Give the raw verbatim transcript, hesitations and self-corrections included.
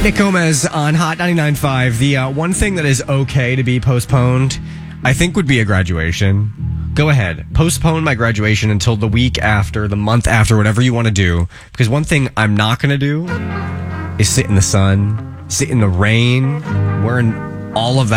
Nick Gomez on Hot ninety-nine point five. The uh, one thing that is okay to be postponed, I think, would be a graduation. Go ahead. Postpone my graduation until the week after, the month after, whatever you want to do. Because one thing I'm not going to do is sit in the sun, sit in the rain, wearing all of that.